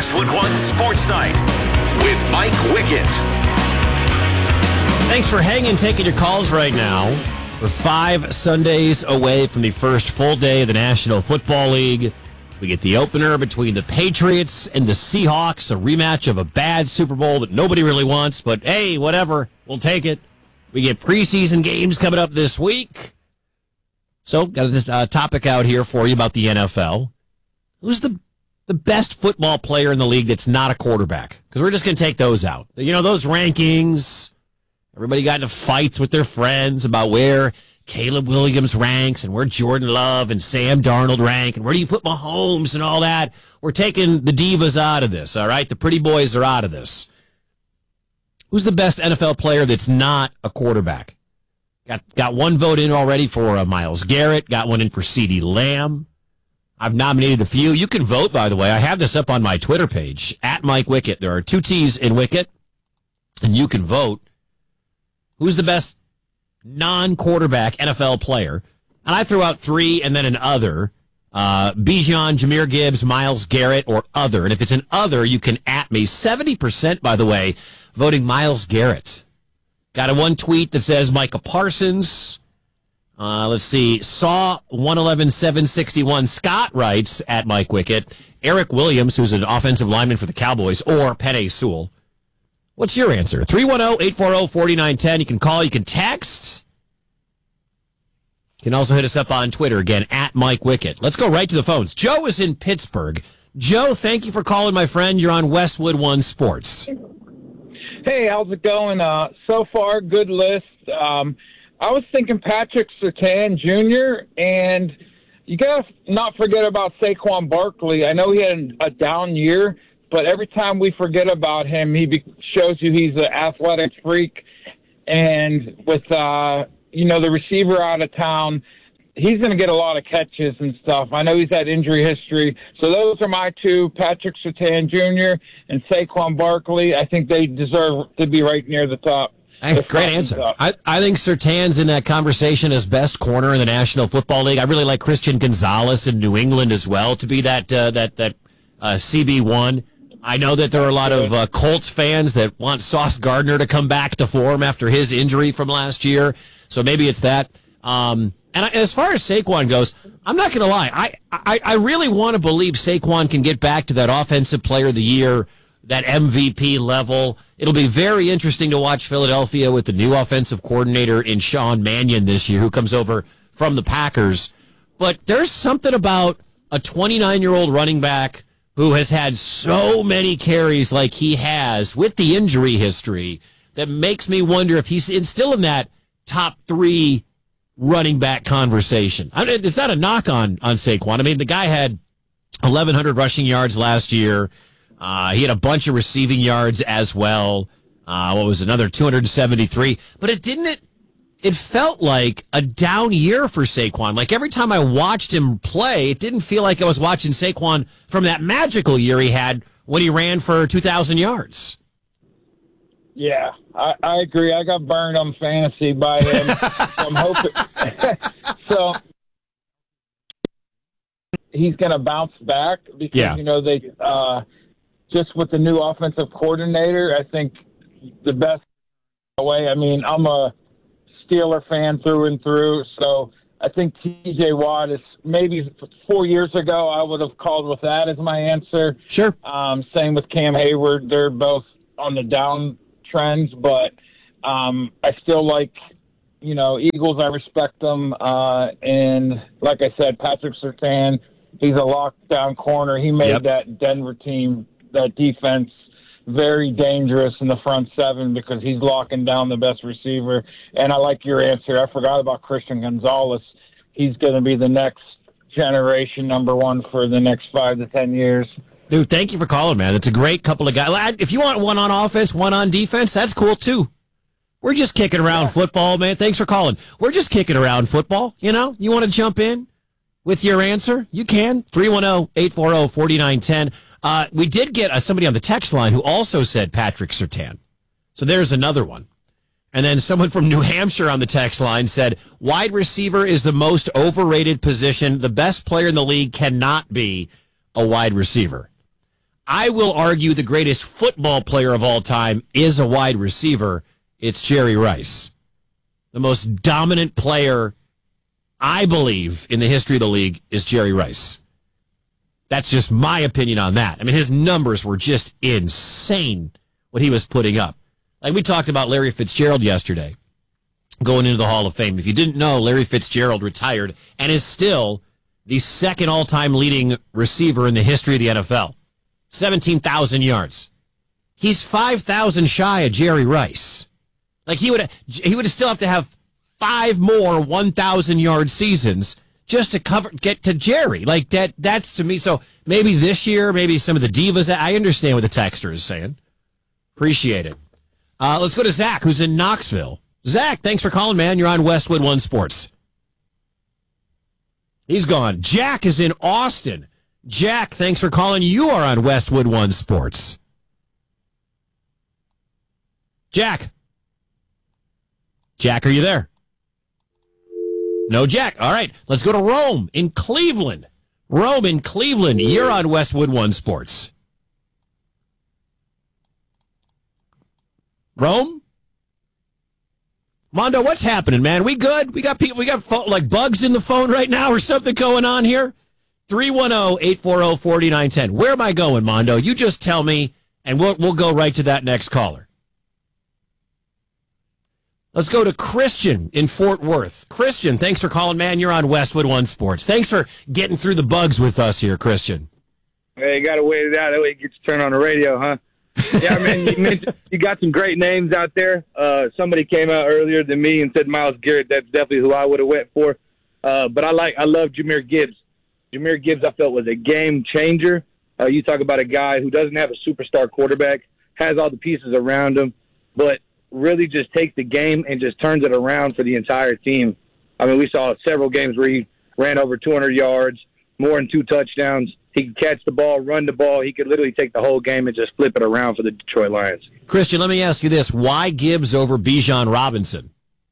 Westwood One Sports Night with Mike Wickett. Thanks for hanging, taking your calls right now. We're 5 Sundays away from the first full day of the National Football League. We get the opener between the Patriots and the Seahawks, a rematch of a bad Super Bowl that nobody really wants, but hey, whatever, we'll take it. We get preseason games coming up this week. So, got a topic out here for you about the NFL. Who's the best football player in the league that's not a quarterback? Because we're just going to take those out. You know, those rankings, everybody got into fights with their friends about where Caleb Williams ranks and where Jordan Love and Sam Darnold rank and where do you put Mahomes and all that. We're taking the divas out of this, all right? The pretty boys are out of this. Who's the best NFL player that's not a quarterback? Got one vote in already for Myles Garrett. Got one in for CeeDee Lamb. I've nominated a few. You can vote, by the way. I have this up on my Twitter page, at Mike Wickett. There are 2 T's in Wickett, and you can vote. Who's the best non-quarterback NFL player? And I threw out 3 and then an other. Bijan, Jahmyr Gibbs, Myles Garrett, or other. And if it's an other, you can at me. 70%, by the way, voting Myles Garrett. Got a one tweet that says Micah Parsons. Let's see. Saw 111-761. Scott writes at Mike Wickett. Eric Williams, who's an offensive lineman for the Cowboys, or Penei Sewell. What's your answer? 310-840-4910. You can call. You can text. You can also hit us up on Twitter, again, at Mike Wickett. Let's go right to the phones. Joe is in Pittsburgh. Joe, thank you for calling, my friend. You're on Westwood One Sports. Hey, how's it going? So far, good list. I was thinking Patrick Surtain Jr., and you got to not forget about Saquon Barkley. I know he had a down year, but every time we forget about him, he shows you he's an athletic freak. And with, the receiver out of town, he's going to get a lot of catches and stuff. I know he's had injury history. So those are my 2, Patrick Surtain Jr. and Saquon Barkley. I think they deserve to be right near the top. Great answer. I think Surtain's in that conversation as best corner in the National Football League. I really like Christian Gonzalez in New England as well to be that CB1. I know that there are a lot of Colts fans that want Sauce Gardner to come back to form after his injury from last year. So maybe it's that. And as far as Saquon goes, I'm not going to lie. I really want to believe Saquon can get back to that Offensive Player of the Year, that MVP level. It'll be very interesting to watch Philadelphia with the new offensive coordinator in Sean Mannion this year, who comes over from the Packers. But there's something about a 29-year-old running back who has had so many carries like he has with the injury history that makes me wonder if he's still in that top 3 running back conversation. I mean, it's not a knock on Saquon. I mean, the guy had 1,100 rushing yards last year. He had a bunch of receiving yards as well. What was another 273? But it felt like a down year for Saquon. Like every time I watched him play, it didn't feel like I was watching Saquon from that magical year he had when he ran for 2,000 yards. Yeah, I agree. I got burned on fantasy by him. So I'm hoping. So he's going to bounce back because, they just with the new offensive coordinator, I think the best way. I mean, I'm a Steeler fan through and through, so I think T.J. Watt is maybe 4 years ago I would have called with that as my answer. Sure. Same with Cam Hayward. They're both on the down trends, but I still like, Eagles. I respect them. And like I said, Patrick Surtain, he's a lockdown corner. He made that Denver team, that defense, very dangerous in the front 7 because he's locking down the best receiver. And I like your answer. I forgot about Christian Gonzalez. He's going to be the next generation number 1 for the next 5 to 10 years. Dude, thank you for calling, man. It's a great couple of guys. If you want one on offense, one on defense, that's cool, too. We're just kicking around football, man. Thanks for calling. We're just kicking around football, You want to jump in with your answer? You can. 310-840-4910. We did get somebody on the text line who also said Patrick Surtain. So there's another one. And then someone from New Hampshire on the text line said, wide receiver is the most overrated position. The best player in the league cannot be a wide receiver. I will argue the greatest football player of all time is a wide receiver. It's Jerry Rice. The most dominant player, I believe, in the history of the league is Jerry Rice. That's just my opinion on that. I mean, his numbers were just insane, what he was putting up. Like we talked about Larry Fitzgerald yesterday, going into the Hall of Fame. If you didn't know, Larry Fitzgerald retired and is still the second all-time leading receiver in the history of the NFL. 17,000 yards. He's 5,000 shy of Jerry Rice. Like he would still have to have 5 more 1,000-yard seasons just to get to Jerry. Like that's to me. So maybe this year, maybe some of the divas. I understand what the texter is saying. Appreciate it. Let's go to Zach, who's in Knoxville. Zach, thanks for calling, man. You're on Westwood One Sports. He's gone. Jack is in Austin. Jack, thanks for calling. You are on Westwood One Sports. Jack. Jack, are you there? No, Jack. All right, let's go to Rome in Cleveland. Rome in Cleveland. You're on Westwood One Sports. Rome? Mondo, what's happening, man? We good? We got people. We got like bugs in the phone right now or something going on here? 310-840-4910. Where am I going, Mondo? You just tell me, and we'll go right to that next caller. Let's go to Christian in Fort Worth. Christian, thanks for calling, man. You're on Westwood One Sports. Thanks for getting through the bugs with us here, Christian. Hey, you got to wait it out. That way it gets turned on the radio, huh? Yeah, man, you got some great names out there. Somebody came out earlier than me and said Myles Garrett. That's definitely who I would have went for. But I love Jahmyr Gibbs. Jahmyr Gibbs, I felt, was a game changer. You talk about a guy who doesn't have a superstar quarterback, has all the pieces around him, but really just takes the game and just turns it around for the entire team. I mean, we saw several games where he ran over 200 yards, more than 2 touchdowns. He could catch the ball, run the ball. He could literally take the whole game and just flip it around for the Detroit Lions. Christian, let me ask you this. Why Gibbs over Bijan Robinson?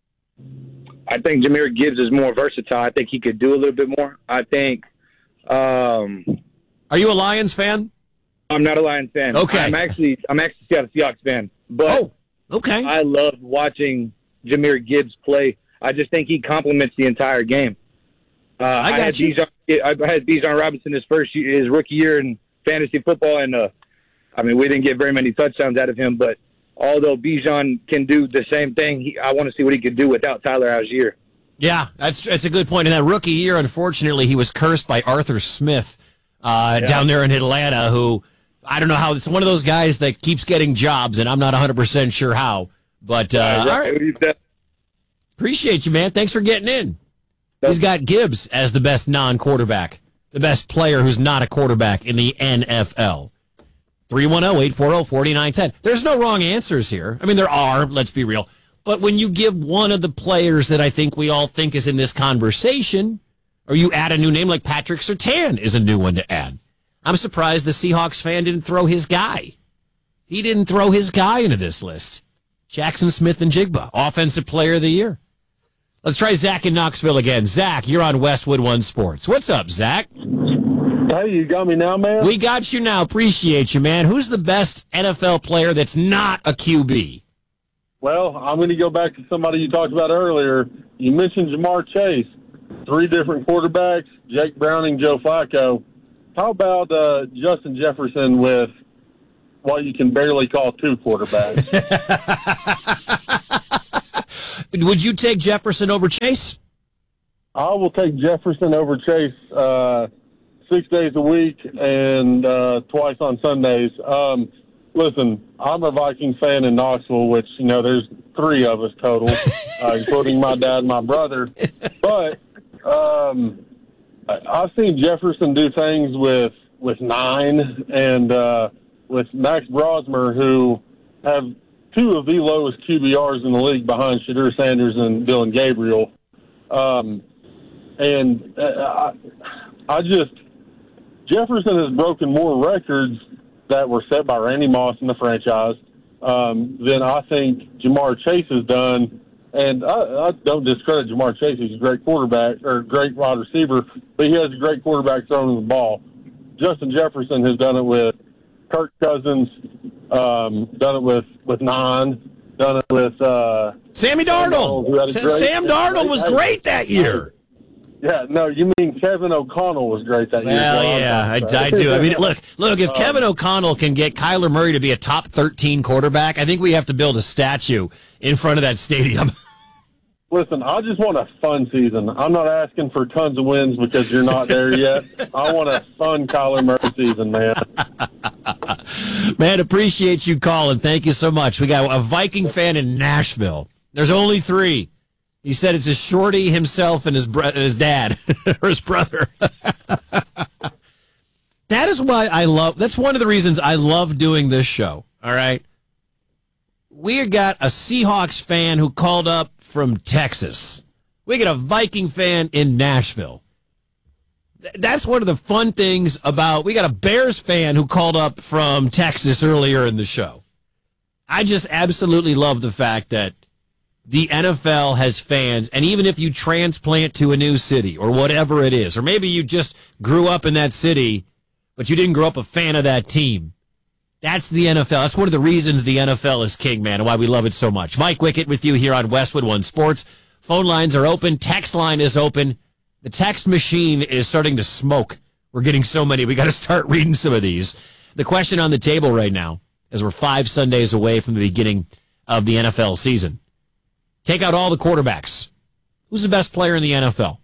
I think Jahmyr Gibbs is more versatile. I think he could do a little bit more. I think Are you a Lions fan? I'm not a Lions fan. Okay. I'm actually Seattle Seahawks fan. But okay. I loved watching Jahmyr Gibbs play. I just think he complements the entire game. I had Bijan Robinson his rookie year in fantasy football, and we didn't get very many touchdowns out of him. But although Bijan can do the same thing, I want to see what he could do without Tyler Algier. Yeah, that's a good point. In that rookie year, unfortunately, he was cursed by Arthur Smith down there in Atlanta, who I don't know how. It's one of those guys that keeps getting jobs, and I'm not 100% sure how. But all right. Appreciate you, man. Thanks for getting in. He's got Gibbs as the best non-quarterback, the best player who's not a quarterback in the NFL. 310-840-4910. There's no wrong answers here. I mean, there are, let's be real. But when you give one of the players that I think we all think is in this conversation, or you add a new name like Patrick Surtain is a new one to add. I'm surprised the Seahawks fan didn't throw his guy. He didn't throw his guy into this list. Jackson Smith-Njigba, Offensive Player of the Year. Let's try Zach in Knoxville again. Zach, you're on Westwood One Sports. What's up, Zach? Hey, you got me now, man? We got you now. Appreciate you, man. Who's the best NFL player that's not a QB? Well, I'm going to go back to somebody you talked about earlier. You mentioned Jamar Chase. 3 different quarterbacks, Jake Browning, Joe Flacco. How about Justin Jefferson with what you can barely call 2 quarterbacks? Would you take Jefferson over Chase? I will take Jefferson over Chase 6 days a week and twice on Sundays. Listen, I'm a Vikings fan in Knoxville, which, there's 3 of us total, including my dad and my brother. But I've seen Jefferson do things with 9 and with Max Brosmer, who have 2 of the lowest QBRs in the league behind Shadur Sanders and Dylan Gabriel. Jefferson has broken more records that were set by Randy Moss in the franchise than I think Jamar Chase has done. And I don't discredit Jamar Chase. He's a great quarterback or a great wide receiver, but he has a great quarterback throwing the ball. Justin Jefferson has done it with Kirk Cousins, done it with Nine, done it with Sammy Darnold. Sam Darnold was great that year. Yeah, no, you mean Kevin O'Connell was great that year. Well, yeah, I do. I mean, look, if Kevin O'Connell can get Kyler Murray to be a top 13 quarterback, I think we have to build a statue in front of that stadium. Listen, I just want a fun season. I'm not asking for tons of wins because you're not there yet. I want a fun Kyler Murray season, man. Man, appreciate you calling. Thank you so much. We got a Viking fan in Nashville. There's only 3. He said it's a Shorty, himself, and his dad, or his brother. That is why that's one of the reasons I love doing this show, all right? We got a Seahawks fan who called up from Texas. We got a Viking fan in Nashville. That's one of the fun things about, we got a Bears fan who called up from Texas earlier in the show. I just absolutely love the fact that the NFL has fans, and even if you transplant to a new city or whatever it is, or maybe you just grew up in that city, but you didn't grow up a fan of that team, that's the NFL. That's one of the reasons the NFL is king, man, and why we love it so much. Mike Wickett with you here on Westwood One Sports. Phone lines are open. Text line is open. The text machine is starting to smoke. We're getting so many. We got to start reading some of these. The question on the table right now, as we're 5 Sundays away from the beginning of the NFL season, take out all the quarterbacks. Who's the best player in the NFL?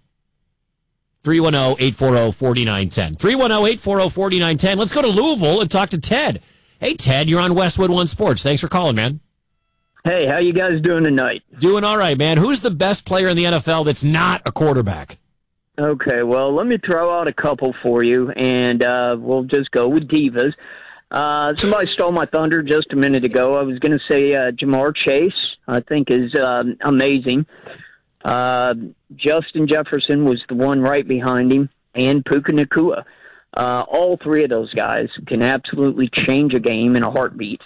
310-840-4910. 310-840-4910. Let's go to Louisville and talk to Ted. Hey, Ted, you're on Westwood One Sports. Thanks for calling, man. Hey, how you guys doing tonight? Doing all right, man. Who's the best player in the NFL that's not a quarterback? Okay, well, let me throw out a couple for you, and we'll just go with divas. Somebody stole my thunder just a minute ago. I was going to say Jamar Chase, I think, is amazing. Justin Jefferson was the one right behind him, and Puka Nacua. All 3 of those guys can absolutely change a game in a heartbeat.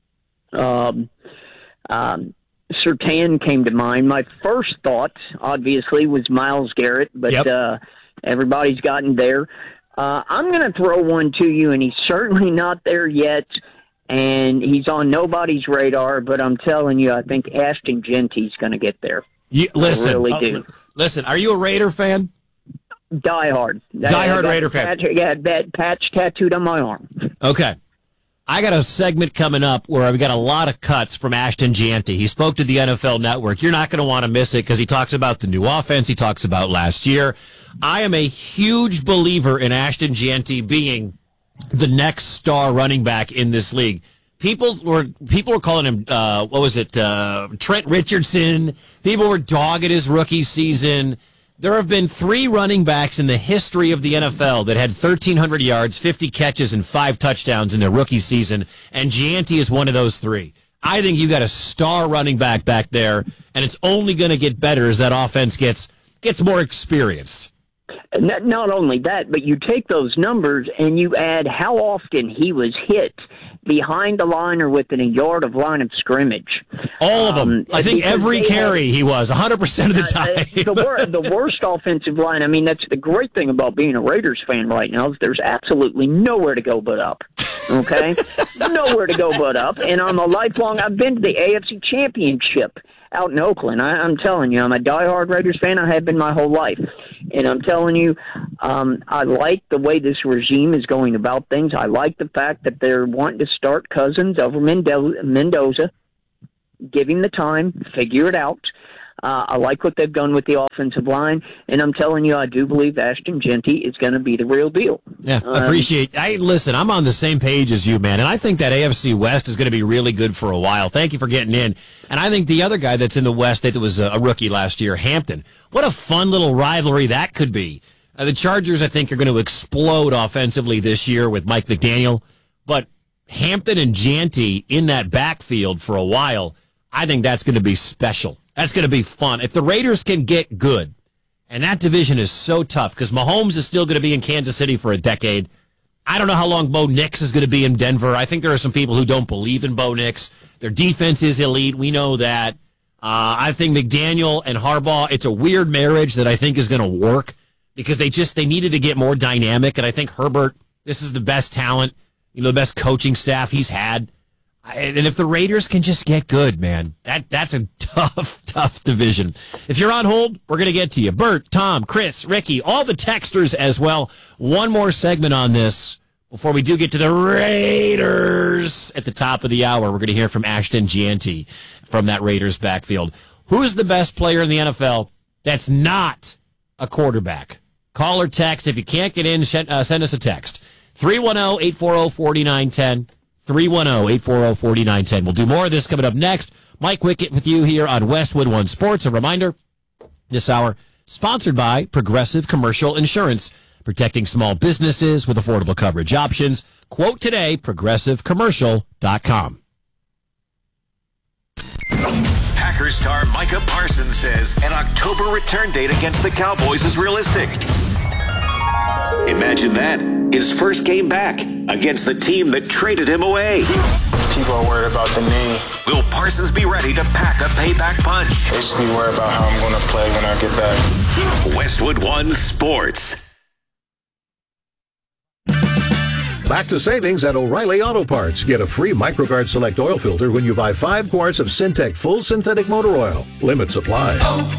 Surtain came to mind. My first thought, obviously, was Myles Garrett, but everybody's gotten there. I'm going to throw one to you, and he's certainly not there yet, and he's on nobody's radar, but I'm telling you, I think Ashton Genty's going to get there. Listen, I really do. Listen, are you a Raider fan? Die-hard Raider fan. Yeah, that patch tattooed on my arm. Okay. I got a segment coming up where I've got a lot of cuts from Ashton Genty. He spoke to the NFL Network. You're not going to want to miss it because he talks about the new offense. He talks about last year. I am a huge believer in Ashton Genty being the next star running back in this league. People were calling him, Trent Richardson. People were dogging his rookie season. There have been 3 running backs in the history of the NFL that had 1,300 yards, 50 catches, and 5 touchdowns in their rookie season, and Gianti is one of those 3. I think you've got a star running back there, and it's only going to get better as that offense gets more experienced. Not only that, but you take those numbers and you add how often he was hit behind the line or within a yard of line of scrimmage. All of them. I think every carry he was, 100% of the time. The worst offensive line, I mean, that's the great thing about being a Raiders fan right now is there's absolutely nowhere to go but up. Okay? Nowhere to go but up. And I've been to the AFC Championship out in Oakland. I'm telling you, I'm a diehard Raiders fan. I have been my whole life. And I'm telling you, I like the way this regime is going about things. I like the fact that they're wanting to start Cousins over Mendoza, give him the time, figure it out. I like what they've done with the offensive line, and I'm telling you, I do believe Ashton Genty is going to be the real deal. Yeah, listen, I'm on the same page as you, man, and I think that AFC West is going to be really good for a while. Thank you for getting in. And I think the other guy that's in the West that was a rookie last year, Hampton, what a fun little rivalry that could be. The Chargers, I think, are going to explode offensively this year with Mike McDaniel, but Hampton and Genty in that backfield for a while, I think that's going to be special. That's going to be fun. If the Raiders can get good, and that division is so tough because Mahomes is still going to be in Kansas City for a decade. I don't know how long Bo Nix is going to be in Denver. I think there are some people who don't believe in Bo Nix. Their defense is elite. We know that. I think McDaniel and Harbaugh, it's a weird marriage that I think is going to work because they needed to get more dynamic, and I think Herbert, this is the best talent the best coaching staff he's had. And if the Raiders can just get good, man, that's a tough division. If you're on hold, we're going to get to you. Bert, Tom, Chris, Ricky, all the texters as well. One more segment on this before we do get to the Raiders at the top of the hour. We're going to hear from Ashton Gianti from that Raiders backfield. Who's the best player in the NFL that's not a quarterback? Call or text. If you can't get in, send us a text. 310-840-4910. 310-840-4910. We'll do more of this coming up next. Mike Wickett with you here on Westwood One Sports. A reminder, this hour sponsored by Progressive Commercial Insurance, protecting small businesses with affordable coverage options. Quote today, progressivecommercial.com. Packers star Micah Parsons says an October return date against the Cowboys is realistic. Imagine that. His first game back against the team that traded him away. People are worried about the knee. Will Parsons be ready to pack a payback punch? They should be worried about how I'm going to play when I get back. Westwood One Sports. Back to savings at O'Reilly Auto Parts. Get a free MicroGuard Select oil filter when you buy 5 quarts of Syntec Full Synthetic Motor Oil. Limit supply.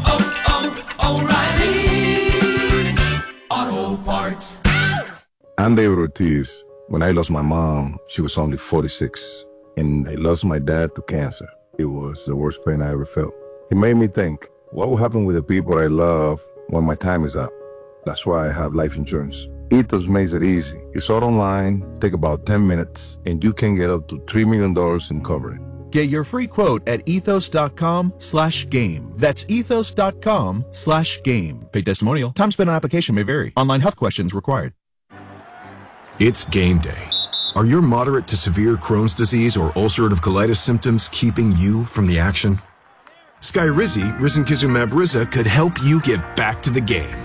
O'Reilly Auto Parts. I'm David Ortiz. When I lost my mom, she was only 46. And I lost my dad to cancer. It was the worst pain I ever felt. It made me think, what will happen with the people I love when my time is up? That's why I have life insurance. Ethos makes it easy. It's all online, take about 10 minutes, and you can get up to $3 million in coverage. Get your free quote at ethos.com/game. That's ethos.com/game. Paid testimonial. Time spent on application may vary. Online health questions required. It's game day. Are your moderate to severe Crohn's disease or ulcerative colitis symptoms keeping you from the action? Skyrizi, risankizumab Riza, could help you get back to the game.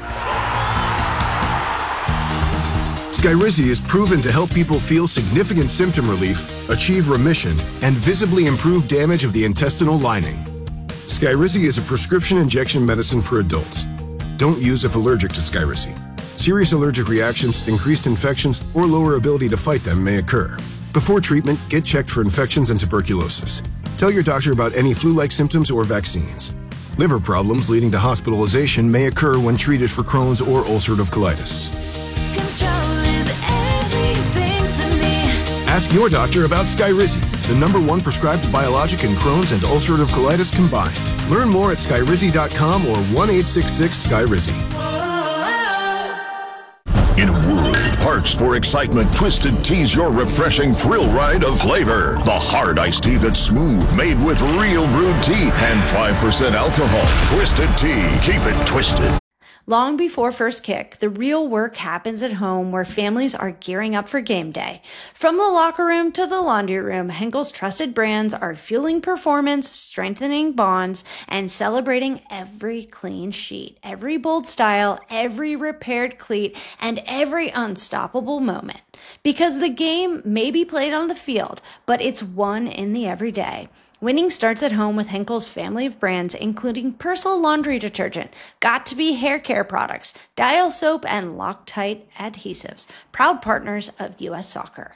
Skyrizi is proven to help people feel significant symptom relief, achieve remission, and visibly improve damage of the intestinal lining. Skyrizi is a prescription injection medicine for adults. Don't use if allergic to Skyrizi. Serious allergic reactions, increased infections, or lower ability to fight them may occur. Before treatment, get checked for infections and tuberculosis. Tell your doctor about any flu-like symptoms or vaccines. Liver problems leading to hospitalization may occur when treated for Crohn's or ulcerative colitis. Ask your doctor about Skyrizi, the #1 prescribed biologic in Crohn's and ulcerative colitis combined. Learn more at skyrizi.com or 1-866-SKYRIZI. In a world parched for excitement, Twisted Tea's your refreshing thrill ride of flavor. The hard iced tea that's smooth, made with real brewed tea and 5% alcohol. Twisted Tea. Keep it twisted. Long before first kick, the real work happens at home where families are gearing up for game day. From the locker room to the laundry room, Henkel's trusted brands are fueling performance, strengthening bonds, and celebrating every clean sheet, every bold style, every repaired cleat, and every unstoppable moment. Because the game may be played on the field, but it's won in the everyday. Winning starts at home with Henkel's family of brands, including Persil laundry detergent, Got2b hair care products, Dial soap, and Loctite adhesives. Proud partners of U.S. Soccer.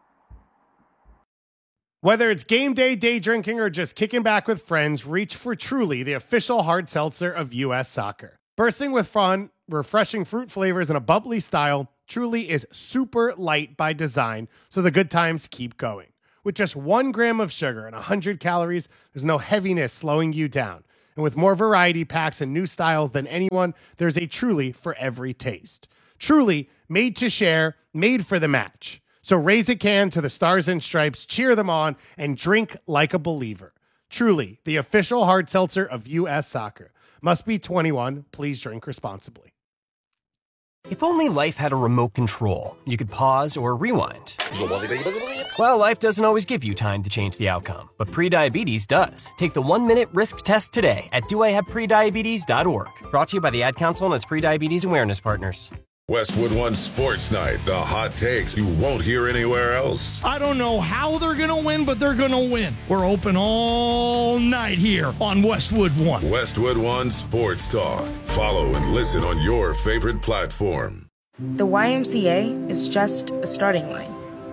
Whether it's game day, day drinking, or just kicking back with friends, reach for Truly, the official hard seltzer of U.S. Soccer. Bursting with fun, refreshing fruit flavors, and a bubbly style, Truly is super light by design, so the good times keep going. With just 1 gram of sugar and 100 calories, there's no heaviness slowing you down. And with more variety packs and new styles than anyone, there's a Truly for every taste. Truly, made to share, made for the match. So raise a can to the Stars and Stripes, cheer them on, and drink like a believer. Truly, the official hard seltzer of U.S. Soccer. Must be 21. Please drink responsibly. If only life had a remote control, you could pause or rewind. Well, life doesn't always give you time to change the outcome, but prediabetes does. Take the 1-minute risk test today at doihaveprediabetes.org. Brought to you by the Ad Council and its prediabetes awareness partners. Westwood One Sports Night. The hot takes you won't hear anywhere else. I don't know how they're going to win, but they're going to win. We're open all night here on Westwood One. Westwood One Sports Talk. Follow and listen on your favorite platform. The YMCA is just a starting line.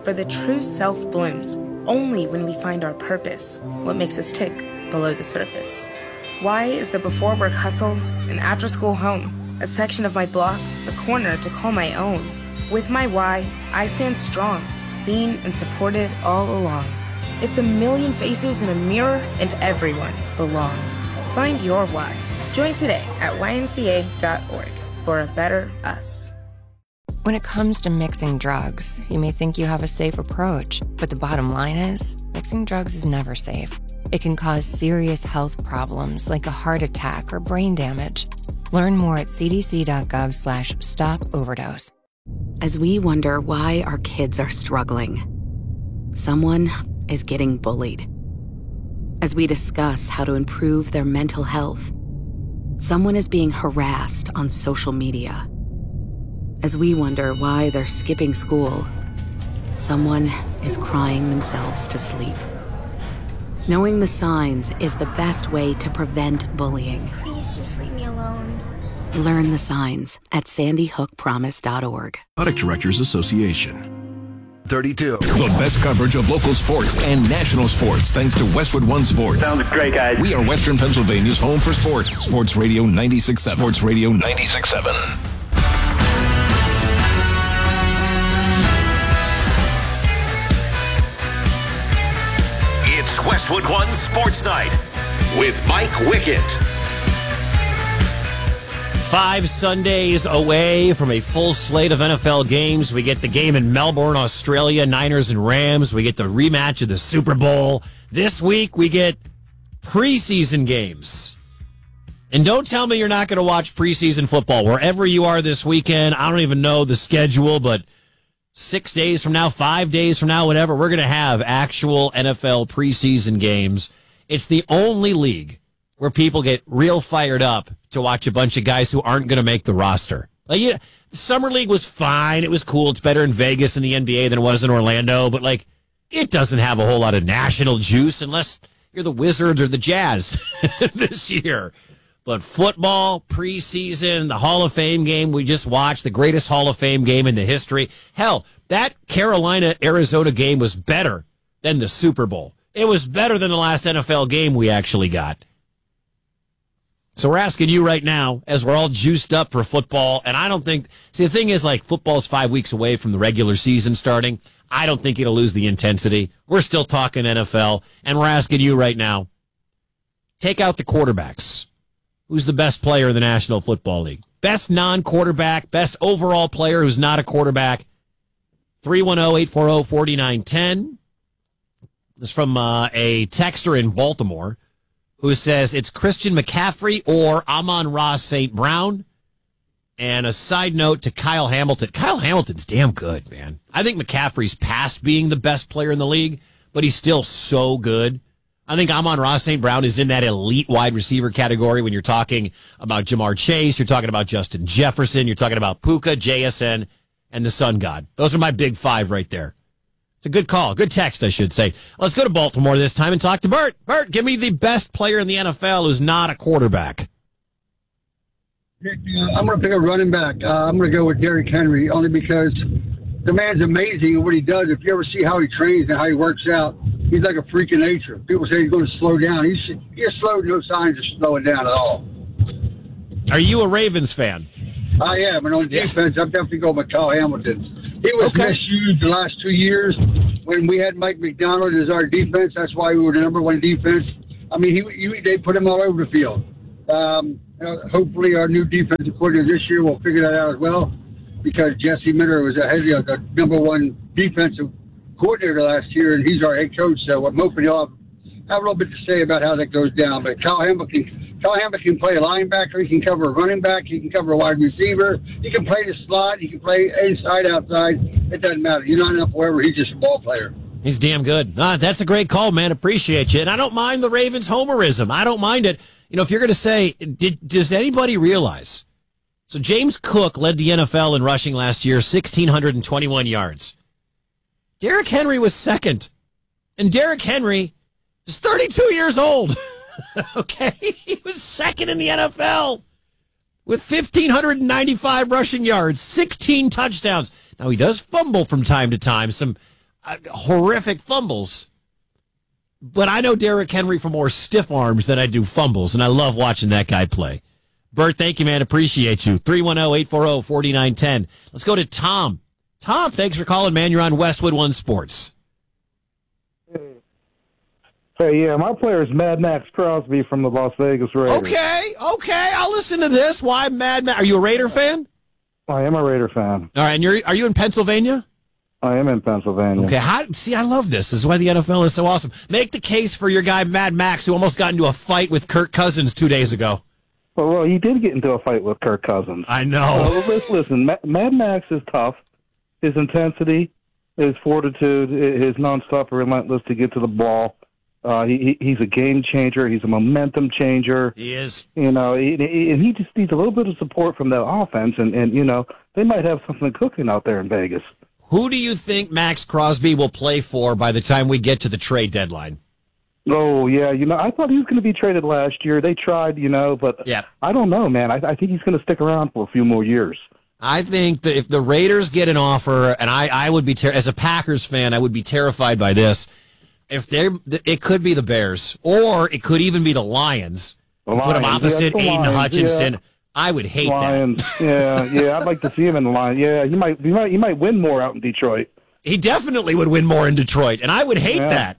For the true self blooms only when we find our purpose, what makes us tick below the surface. Why is the before work hustle an after school home, a section of my block, a corner to call my own? With my why, I stand strong, seen and supported all along. It's a million faces in a mirror and everyone belongs. Find your why. Join today at ymca.org for a better us. When it comes to mixing drugs, you may think you have a safe approach, but the bottom line is, mixing drugs is never safe. It can cause serious health problems like a heart attack or brain damage. Learn more at cdc.gov/stop-overdose. As we wonder why our kids are struggling, someone is getting bullied. As we discuss how to improve their mental health, someone is being harassed on social media. As we wonder why they're skipping school, someone is crying themselves to sleep. Knowing the signs is the best way to prevent bullying. Please just leave me alone. Learn the signs at sandyhookpromise.org. Athletic Directors Association. 32. The best coverage of local sports and national sports thanks to Westwood One Sports. Sounds great, guys. We are Western Pennsylvania's home for sports. Sports Radio 96.7. Sports Radio 96.7. It's Westwood One Sports Night with Mike Wickett. 5 Sundays away from a full slate of NFL games. We get the game in Melbourne, Australia, Niners and Rams. We get the rematch of the Super Bowl. This week, we get preseason games. And don't tell me you're not going to watch preseason football. Wherever you are this weekend, I don't even know the schedule, but 6 days from now, 5 days from now, whatever, we're going to have actual NFL preseason games. It's the only league where people get real fired up to watch a bunch of guys who aren't going to make the roster. Like, yeah, the Summer League was fine. It was cool. It's better in Vegas in the NBA than it was in Orlando. But, like, it doesn't have a whole lot of national juice unless you're the Wizards or the Jazz this year. But football, preseason, the Hall of Fame game we just watched, the greatest Hall of Fame game in the history. Hell, that Carolina-Arizona game was better than the Super Bowl. It was better than the last NFL game we actually got. So we're asking you right now, as we're all juiced up for football, and I don't think, see, the thing is, like, football's 5 weeks away from the regular season starting. I don't think it'll lose the intensity. We're still talking NFL, and we're asking you right now, take out the quarterbacks. Who's the best player in the National Football League? Best non-quarterback, best overall player who's not a quarterback. 310-840-4910. This is from a texter in Baltimore who says it's Christian McCaffrey or Amon-Ra St. Brown. And a side note to Kyle Hamilton. Kyle Hamilton's damn good, man. I think McCaffrey's past being the best player in the league, but he's still so good. I think Amon-Ra St. Brown is in that elite wide receiver category when you're talking about Jamar Chase, you're talking about Justin Jefferson, you're talking about Puka, JSN, and the Sun God. Those are my big five right there. It's a good call. Good text, I should say. Let's go to Baltimore this time and talk to Bert. Bert, give me the best player in the NFL who's not a quarterback. I'm going to pick a running back. I'm going to go with Derrick Henry, only because the man's amazing at what he does. If you ever see how he trains and how he works out, he's like a freak of nature. People say he's going to slow down. He's slowed, no signs of slowing down at all. Are you a Ravens fan? I am, and on defense, I'm definitely going with Kyle Hamilton. He was misused the last 2 years when we had Mike McDonald as our defense. That's why we were the number one defense. I mean, they put him all over the field. Hopefully our new defensive coordinator this year will figure that out as well, because Jesse Miller was the number one defensive coordinator last year, and he's our head coach. So I'm hoping he'll have a little bit to say about how that goes down. But Kyle Hamilton can play a linebacker. He can cover a running back. He can cover a wide receiver. He can play the slot. He can play inside, outside. It doesn't matter. You're not enough wherever. He's just a ball player. He's damn good. That's a great call, man. Appreciate you. And I don't mind the Ravens homerism. I don't mind it. You know, if you're going to say, does anybody realize? So James Cook led the NFL in rushing last year, 1,621 yards. Derrick Henry was second. And Derrick Henry is 32 years old. Okay? He was second in the NFL with 1,595 rushing yards, 16 touchdowns. Now, he does fumble from time to time. Some horrific fumbles. But I know Derrick Henry for more stiff arms than I do fumbles, and I love watching that guy play. Bert, thank you, man. Appreciate you. 310-840-4910. Let's go to Tom. Tom, thanks for calling, man. You're on Westwood One Sports. Hey, yeah, my player is Mad Max Crosby from the Las Vegas Raiders. Okay, I'll listen to this. Why Mad Max? Are you a Raider fan? I am a Raider fan. All right, and are you in Pennsylvania? I am in Pennsylvania. Okay, I love this. This is why the NFL is so awesome. Make the case for your guy, Mad Max, who almost got into a fight with Kirk Cousins 2 days ago. Well, he did get into a fight with Kirk Cousins. I know. Listen, Mad Max is tough. His intensity, his fortitude, his nonstop relentless to get to the ball. He's a game changer. He's a momentum changer. He is. And he just needs a little bit of support from that offense. And they might have something cooking out there in Vegas. Who do you think Max Crosby will play for by the time we get to the trade deadline? Oh, yeah. I thought he was going to be traded last year. They tried, but yeah. I don't know, man. I think he's going to stick around for a few more years. I think that if the Raiders get an offer, and I would be, as a Packers fan, I would be terrified by this. It could be the Bears, or it could even be the Lions. Put them opposite Aiden Hutchinson. Yeah. I would hate Lions. that. yeah, I'd like to see him in the Lions. Yeah, he might win more out in Detroit. He definitely would win more in Detroit, and I would hate that.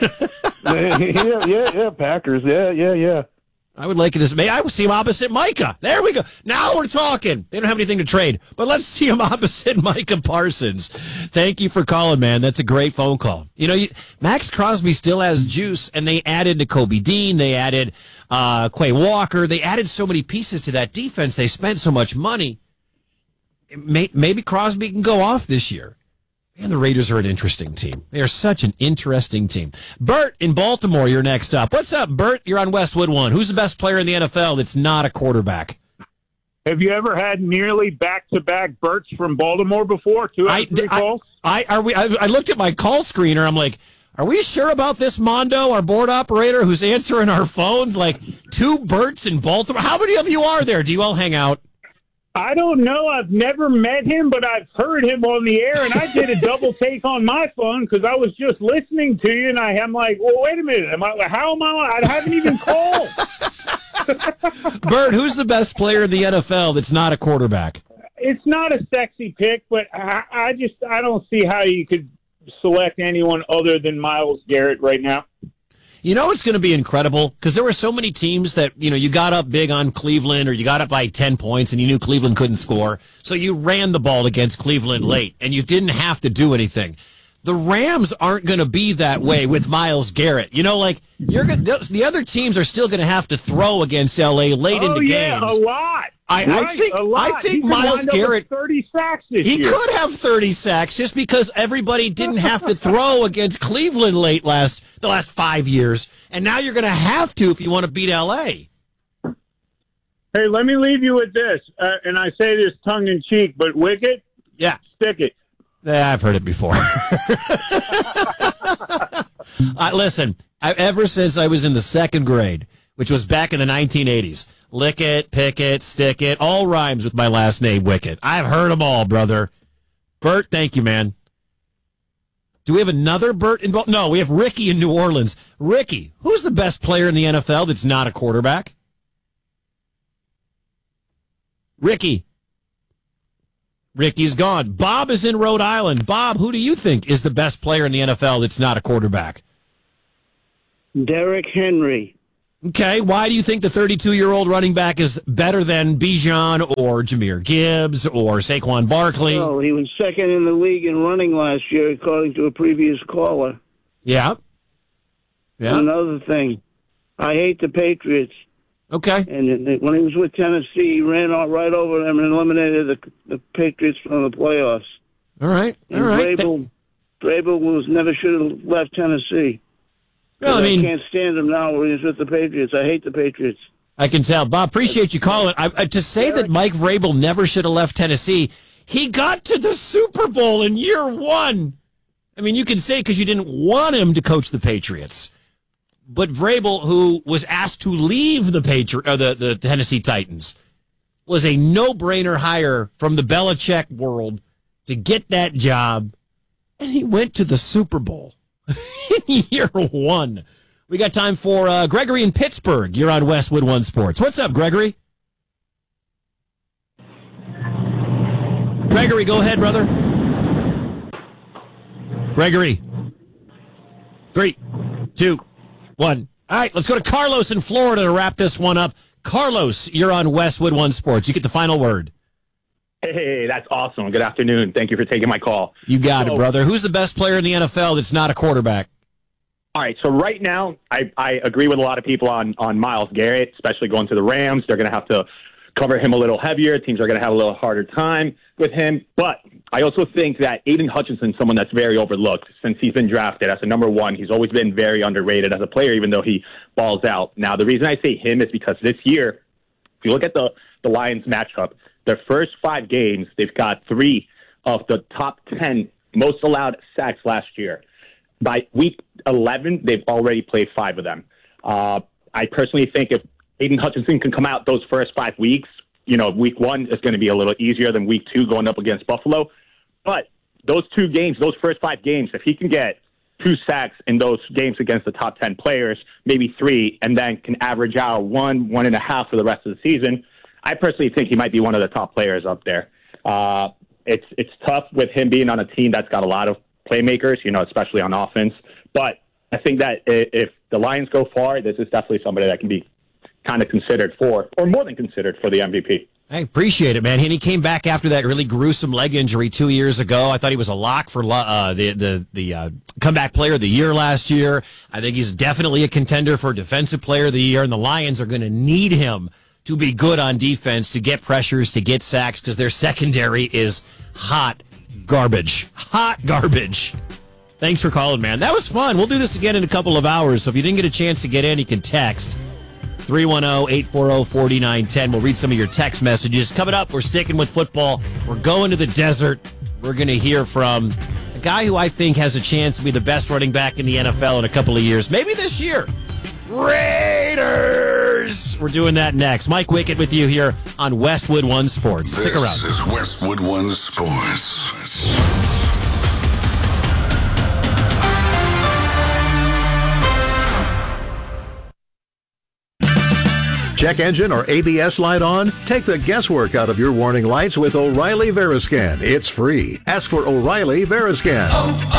yeah, Packers. Yeah. I would like it. I would see him opposite Micah. There we go. Now we're talking. They don't have anything to trade, but let's see him opposite Micah Parsons. Thank you for calling, man. That's a great phone call. Max Crosby still has juice, and they added Nakobe Dean. They added Quay Walker. They added so many pieces to that defense. They spent so much money. Maybe Crosby can go off this year. And the Raiders are an interesting team. They are such an interesting team. Bert in Baltimore, you're next up. What's up, Bert? You're on Westwood One. Who's the best player in the NFL that's not a quarterback? Have you ever had nearly back-to-back Berts from Baltimore before? 2 out of 3 calls? I looked at my call screener. I'm like, are we sure about this, Mondo, our board operator who's answering our phones? Like 2 Berts in Baltimore. How many of you are there? Do you all hang out? I don't know. I've never met him, but I've heard him on the air, and I did a double take on my phone because I was just listening to you, and I'm like, well, wait a minute. I haven't even called. Bert, who's the best player in the NFL that's not a quarterback? It's not a sexy pick, but I don't see how you could select anyone other than Myles Garrett right now. It's going to be incredible because there were so many teams that, you got up big on Cleveland or you got up by 10 points and you knew Cleveland couldn't score. So you ran the ball against Cleveland late and you didn't have to do anything. The Rams aren't going to be that way with Myles Garrett. The other teams are still going to have to throw against LA late into games. Yeah, a lot. I think Myles Garrett 30 sacks this year. He could have 30 sacks just because everybody didn't have to throw against Cleveland late the last 5 years, and now you're going to have to if you want to beat LA. Hey, let me leave you with this, and I say this tongue in cheek, but Wicket, stick it. Yeah, I've heard it before. Listen, ever since I was in the 2nd grade, which was back in the 1980s, lick it, pick it, stick it, all rhymes with my last name, Wicket. I've heard them all, brother. Bert, thank you, man. Do we have another Bert in Baltimore? No, we have Ricky in New Orleans. Ricky, who's the best player in the NFL that's not a quarterback? Ricky's gone. Bob is in Rhode Island. Bob, who do you think is the best player in the NFL that's not a quarterback? Derrick Henry. Okay, why do you think the 32-year-old running back is better than Bijan or Jahmyr Gibbs or Saquon Barkley? Oh, he was second in the league in running last year, according to a previous caller. Yeah. And another thing, I hate the Patriots. Okay. And when he was with Tennessee, he ran right over them and eliminated the Patriots from the playoffs. All right. And Vrabel never should have left Tennessee. Well, I can't stand him now when he's with the Patriots. I hate the Patriots. I can tell. Bob, appreciate you calling. To say that Mike Vrabel never should have left Tennessee, he got to the Super Bowl in year 1. I mean, you can say because you didn't want him to coach the Patriots. But Vrabel, who was asked to leave the Tennessee Titans, was a no-brainer hire from the Belichick world to get that job. And he went to the Super Bowl in year one. We got time for Gregory in Pittsburgh. You're on Westwood One Sports. What's up, Gregory? Gregory, go ahead, brother. Gregory. 3, 2, 1. All right, let's go to Carlos in Florida to wrap this one up. Carlos, you're on Westwood One Sports. You get the final word. Hey, that's awesome. Good afternoon. Thank you for taking my call. You got it, brother. Who's the best player in the NFL that's not a quarterback? All right, so right now, I agree with a lot of people on Myles Garrett, especially going to the Rams. They're going to have to cover him a little heavier. Teams are going to have a little harder time with him. But I also think that Aiden Hutchinson is someone that's very overlooked since he's been drafted as a number one. He's always been very underrated as a player, even though he balls out. Now, the reason I say him is because this year, if you look at the Lions matchup, their first 5 games, they've got 3 of the top 10 most allowed sacks last year. By week 11, they've already played 5 of them. I personally think if Aiden Hutchinson can come out those first 5 weeks, week 1 is going to be a little easier than week 2 going up against Buffalo. But those 2 games, those first 5 games, if he can get 2 sacks in those games against the top 10 players, maybe 3, and then can average out 1.5 for the rest of the season, I personally think he might be one of the top players up there. It's tough with him being on a team that's got a lot of playmakers, especially on offense. But I think that if the Lions go far, this is definitely somebody that can be kind of considered for, or more than considered for, the MVP. I appreciate it, man. And he came back after that really gruesome leg injury 2 years ago. I thought he was a lock for the comeback player of the year last year. I think he's definitely a contender for defensive player of the year, and the Lions are going to need him to be good on defense, to get pressures, to get sacks, because their secondary is hot garbage. Hot garbage. Thanks for calling, man. That was fun. We'll do this again in a couple of hours, so if you didn't get a chance to get in, you can text 310-840-4910. We'll read some of your text messages. Coming up, we're sticking with football. We're going to the desert. We're going to hear from a guy who I think has a chance to be the best running back in the NFL in a couple of years. Maybe this year. Raiders! We're doing that next. Mike Wickett with you here on Westwood One Sports. Stick around. This is Westwood One Sports. Check engine or ABS light on? Take the guesswork out of your warning lights with O'Reilly Veriscan. It's free. Ask for O'Reilly Veriscan.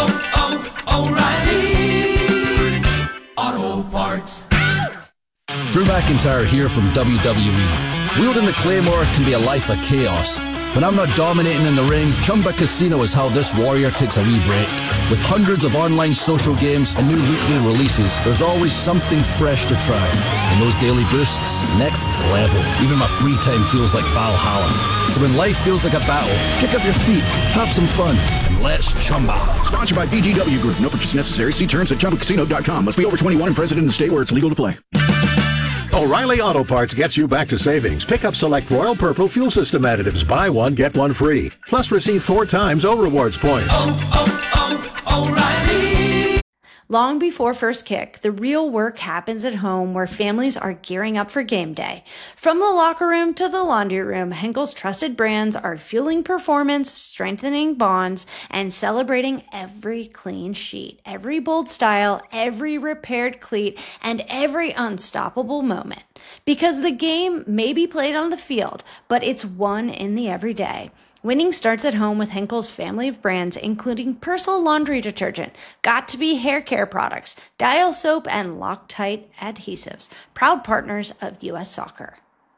O'Reilly Auto Parts. Drew McIntyre here from WWE. Wielding the Claymore can be a life of chaos. When I'm not dominating in the ring, Chumba Casino is how this warrior takes a wee break. With hundreds of online social games and new weekly releases, there's always something fresh to try. And those daily boosts, next level. Even my free time feels like Valhalla. So when life feels like a battle, kick up your feet, have some fun, and let's Chumba. Sponsored by BGW Group. No purchase necessary. See terms at ChumbaCasino.com. Must be over 21 and present in the state where it's legal to play. O'Reilly Auto Parts gets you back to savings. Pick up select Royal Purple fuel system additives. Buy one, get one free. Plus receive 4 times O-Rewards points. O'Reilly. Long before first kick, the real work happens at home where families are gearing up for game day. From the locker room to the laundry room, Henkel's trusted brands are fueling performance, strengthening bonds, and celebrating every clean sheet, every bold style, every repaired cleat, and every unstoppable moment. Because the game may be played on the field, but it's won in the everyday. Winning starts at home with Henkel's family of brands, including Persil laundry detergent, Got2b hair care products, Dial soap, and Loctite adhesives. Proud partners of U.S. Soccer.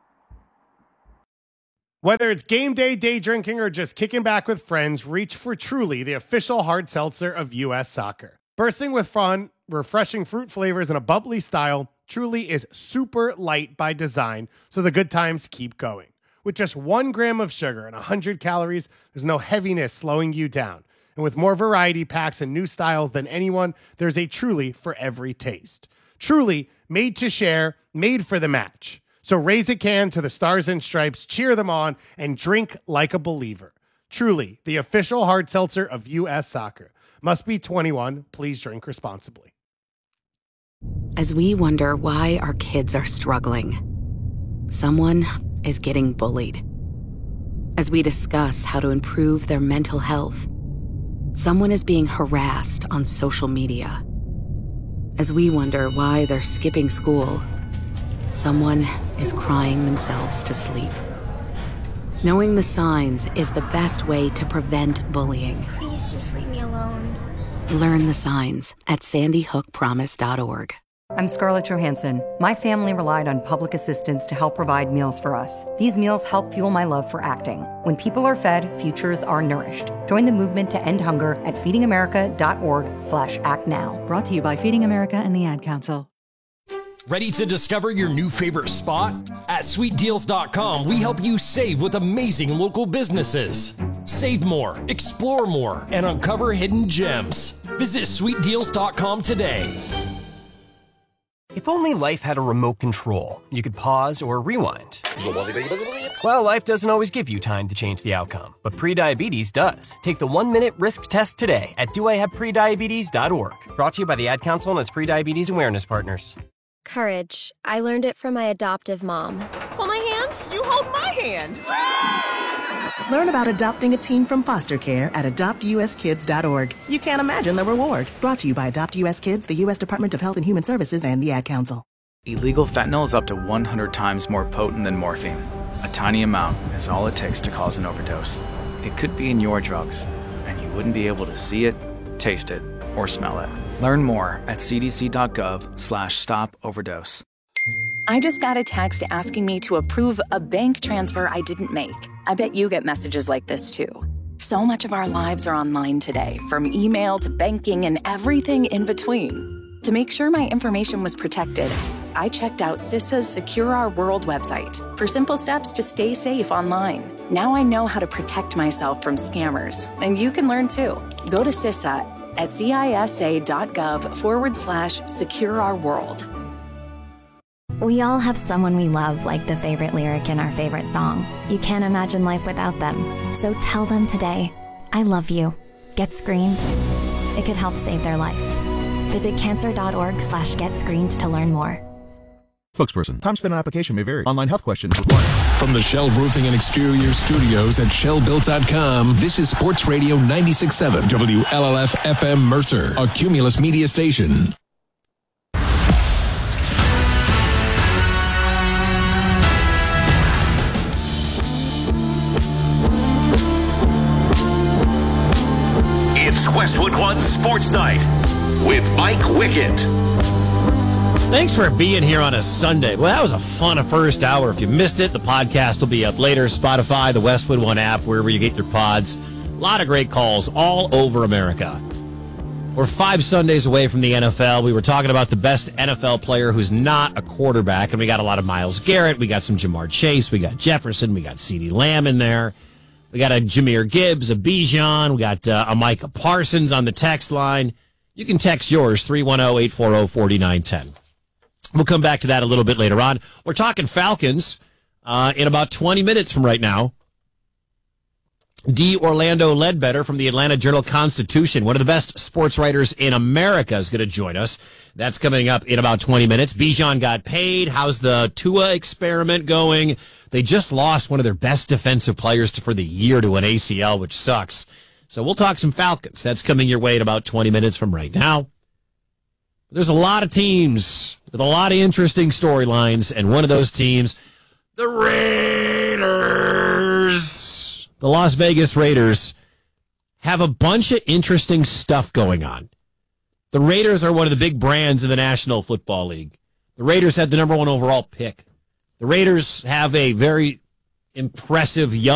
Whether it's game day, day drinking, or just kicking back with friends, reach for Truly, the official hard seltzer of U.S. Soccer. Bursting with fun, refreshing fruit flavors, and a bubbly style, Truly is super light by design, so the good times keep going. With just 1 gram of sugar and 100 calories, there's no heaviness slowing you down. And with more variety packs and new styles than anyone, there's a Truly for every taste. Truly, made to share, made for the match. So raise a can to the Stars and Stripes, cheer them on, and drink like a believer. Truly, the official hard seltzer of U.S. Soccer. Must be 21. Please drink responsibly. As we wonder why our kids are struggling, someone is getting bullied. As we discuss how to improve their mental health, Someone is being harassed on social media. As we wonder why they're skipping school, someone is crying themselves to sleep. Knowing the signs is the best way to prevent bullying. Please just leave me alone. Learn the signs at sandyhookpromise.org. I'm Scarlett Johansson. My family relied on public assistance to help provide meals for us. These meals help fuel my love for acting. When people are fed, futures are nourished. Join the movement to end hunger at feedingamerica.org/actnow. Brought to you by Feeding America and the Ad Council. Ready to discover your new favorite spot? At sweetdeals.com, we help you save with amazing local businesses. Save more, explore more, and uncover hidden gems. Visit sweetdeals.com today. If only life had a remote control, you could pause or rewind. Well, life doesn't always give you time to change the outcome, but prediabetes does. Take the 1-minute risk test today at doihaveprediabetes.org. Brought to you by the Ad Council and its prediabetes awareness partners. Courage. I learned it from my adoptive mom. Hold my hand. You hold my hand. Learn about adopting a teen from foster care at adoptuskids.org. You can't imagine the reward. Brought to you by Adopt US Kids, the U.S. Department of Health and Human Services, and the Ad Council. Illegal fentanyl is up to 100 times more potent than morphine. A tiny amount is all it takes to cause an overdose. It could be in your drugs, and you wouldn't be able to see it, taste it, or smell it. Learn more at cdc.gov/stop-overdose. I just got a text asking me to approve a bank transfer I didn't make. I bet you get messages like this too. So much of our lives are online today, from email to banking and everything in between. To make sure my information was protected, I checked out CISA's Secure Our World website for simple steps to stay safe online. Now I know how to protect myself from scammers, and you can learn too. Go to CISA at cisa.gov/secure-our-world. We all have someone we love, like the favorite lyric in our favorite song. You can't imagine life without them. So tell them today, I love you. Get screened. It could help save their life. Visit cancer.org/getscreened to learn more. Spokesperson. Time spent on application may vary. Online health questions required. From the Shell Roofing and Exterior Studios at ShellBuilt.com, this is Sports Radio 96.7 WLLF FM Mercer, a Cumulus media station. It's Westwood One Sports Night with Mike Wickett. Thanks for being here on a Sunday. Well, that was a fun first hour. If you missed it, the podcast will be up later. Spotify, the Westwood One app, wherever you get your pods. A lot of great calls all over America. We're 5 Sundays away from the NFL. We were talking about the best NFL player who's not a quarterback, and we got a lot of Myles Garrett. We got some Jamar Chase. We got Jefferson. We got CeeDee Lamb in there. We got a Jahmyr Gibbs, a Bijan. We got a Micah Parsons on the text line. You can text yours, 310-840-4910. We'll come back to that a little bit later on. We're talking Falcons in about 20 minutes from right now. D. Orlando Ledbetter from the Atlanta Journal-Constitution, one of the best sports writers in America, is going to join us. That's coming up in about 20 minutes. Bijan got paid. How's the Tua experiment going? They just lost one of their best defensive players for the year to an ACL, which sucks. So we'll talk some Falcons. That's coming your way in about 20 minutes from right now. There's a lot of teams with a lot of interesting storylines, and one of those teams, the Raiders. The Las Vegas Raiders have a bunch of interesting stuff going on. The Raiders are one of the big brands in the National Football League. The Raiders had the #1 overall pick. The Raiders have a very impressive young